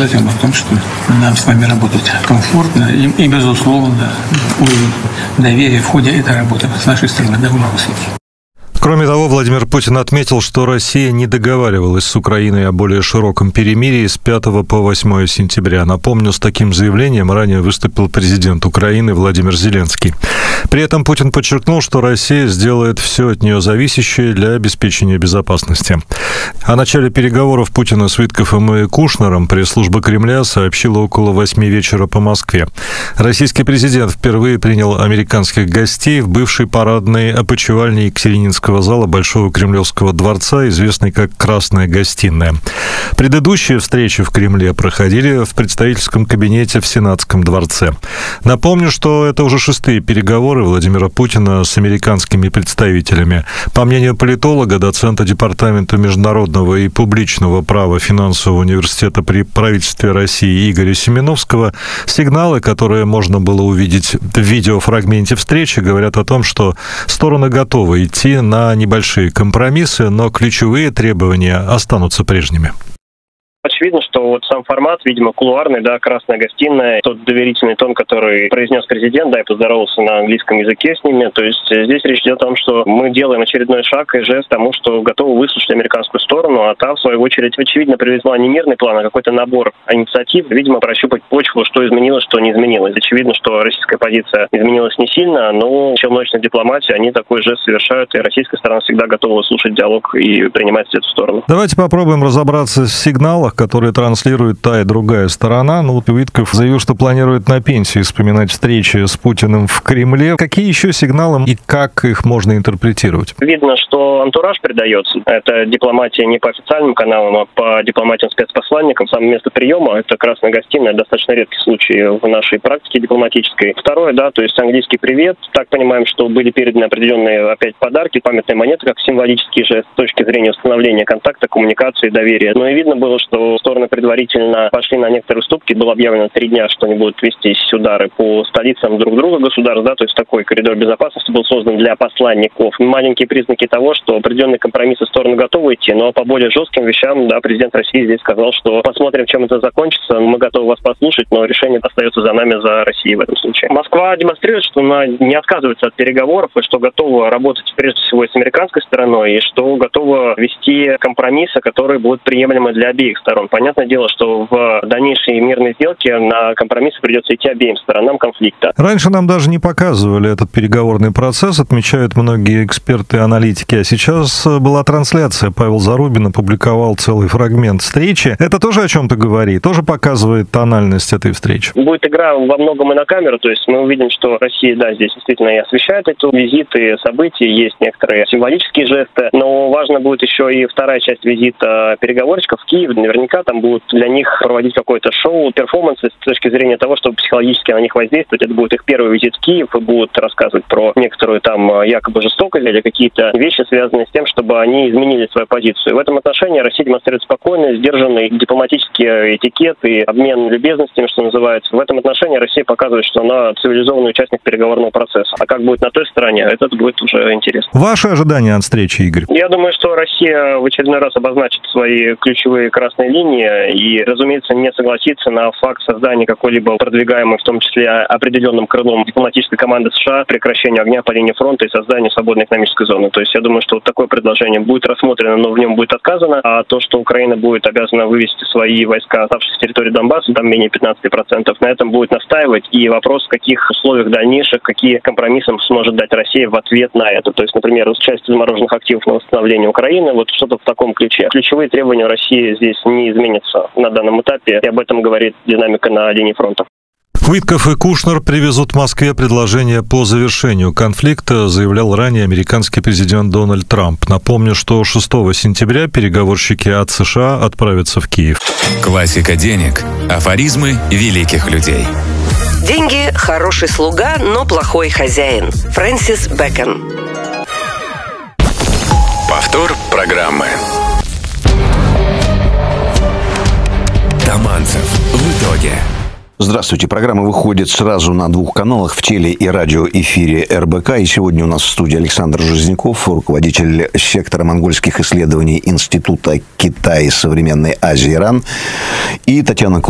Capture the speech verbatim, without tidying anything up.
сказать вам о том, что нам с вами работать комфортно и, и безусловно, уровень доверия в ходе этой работы с нашей стороны довольно высокий. Кроме того, Владимир Путин отметил, что Россия не договаривалась с Украиной о более широком перемирии с пятого по восьмое сентября. Напомню, с таким заявлением ранее выступил президент Украины Владимир Зеленский. При этом Путин подчеркнул, что Россия сделает все от нее зависящее для обеспечения безопасности. О начале переговоров Путина с Виткофом и Кушнером пресс-служба Кремля сообщила около восьми вечера по Москве. Российский президент впервые принял американских гостей в бывшей парадной опочивальне Екатерининского зала Большого Кремлевского дворца, известной как «Красная гостиная». Предыдущие встречи в Кремле проходили в представительском кабинете в Сенатском дворце. Напомню, что это уже шестые переговоры Владимира Путина с американскими представителями. По мнению политолога, доцента Департамента международного и публичного права Финансового университета при правительстве России Игоря Семеновского, сигналы, которые можно было увидеть в видеофрагменте встречи, говорят о том, что стороны готовы идти на небольшие компромиссы, но ключевые требования останутся прежними. Очевидно, что вот сам формат, видимо, кулуарный, да, красная гостиная, тот доверительный тон, который произнес президент, да, и поздоровался на английском языке с ними. То есть здесь речь идет о том, что мы делаем очередной шаг и жест тому, что готовы выслушать американскую сторону, а та, в свою очередь, очевидно, привезла не мирный план, а какой-то набор инициатив, видимо, прощупать почву, что изменилось, что не изменилось. Очевидно, что российская позиция изменилась не сильно, но в челночной дипломатии они такой жест совершают, и российская сторона всегда готова слушать диалог и принимать эту сторону. Давайте попробуем разобраться в сигналах, которые транслирует та и другая сторона. Ну, вот Витков заявил, что планирует на пенсии вспоминать встречи с Путиным в Кремле. Какие еще сигналы и как их можно интерпретировать? Видно, что антураж передается. Это дипломатия не по официальным каналам, а по дипломатиям спецпосланникам. Самое место приема — это красная гостиная. Достаточно редкий случай в нашей практике дипломатической. Второе, да, то есть английский привет. Так понимаем, что были переданы определенные опять подарки, памятные монеты, как символический жест с точки зрения установления контакта, коммуникации, доверия. Но и видно было, что стороны предварительно пошли на некоторые уступки. Было объявлено три дня, что они будут вестись удары по столицам друг друга государств, да, то есть такой коридор безопасности был создан для посланников. Маленькие признаки того, что определенные компромиссы стороны готовы идти, но по более жестким вещам, да, президент России здесь сказал, что посмотрим, чем это закончится, мы готовы вас послушать, но решение остается за нами, за Россией в этом случае. Москва демонстрирует, что она не отказывается от переговоров и что готова работать прежде всего с американской стороной, и что готова вести компромиссы, которые будут приемлемы для обеих сторон. Понятное дело, что в дальнейшей мирной сделке на компромиссы придется идти обеим сторонам конфликта. Раньше нам даже не показывали этот переговорный процесс, отмечают многие эксперты и аналитики. А сейчас была трансляция. Павел Зарубин опубликовал целый фрагмент встречи. Это тоже о чем-то говорит, тоже показывает тональность этой встречи. Будет игра во многом и на камеру, то есть мы увидим, что Россия, да, здесь действительно и освещает эти визиты, события, есть некоторые символические жесты, но важно будет еще и вторая часть визита переговорщиков в Киев. Наверняка там будут для них проводить какое-то шоу, перформансы с точки зрения того, чтобы психологически на них воздействовать. Это будет их первый визит в Киев, и будут рассказывать про некоторую там якобы жестокость или какие-то вещи, связанные с тем, чтобы они изменили свою позицию. И в этом отношении Россия демонстрирует спокойный, сдержанный дипломатический этикет и обмен любезностями, что называется. В этом отношении Россия показывает, что она цивилизованный участник переговорного процесса. А как будет на той стороне, это будет уже интересно. Ваши ожидания от встречи, Игорь? Я думаю, что Россия в очередной раз обозначит свои ключевые красные линии и, разумеется, не согласится на факт создания какой-либо продвигаемой, в том числе определенным крылом дипломатической команды США, прекращения огня по линии фронта и создания свободной экономической зоны. То есть я думаю, что вот такое предложение будет рассмотрено, но в нем будет отказано. А то, что Украина будет обязана вывести свои войска, оставшиеся с территории Донбасса, там менее пятнадцать процентов, на этом будет настаивать. И вопрос, в каких условиях дальнейших, какие компромиссы сможет дать Россия в ответ на это. То есть, например, часть замороженных активов на восстановление Украины, вот что-то в таком ключе. Ключевые требования России здесь не изменятся на данном этапе, и об этом говорит динамика на линии фронта. Витков и Кушнер привезут в Москве предложение по завершению конфликта, заявлял ранее американский президент Дональд Трамп. Напомню, что шестого сентября переговорщики от США отправятся в Киев. Классика денег. Афоризмы великих людей. Деньги – хороший слуга, но плохой хозяин. Фрэнсис Бэкон. Повтор программы. Таманцев. В итоге. Здравствуйте. Программа выходит сразу на двух каналах, в теле- и радиоэфире эр бэ ка. И сегодня у нас в студии Александр Жизняков, руководитель сектора монгольских исследований Института Китая, Современной Азии, Иран, и Татьяна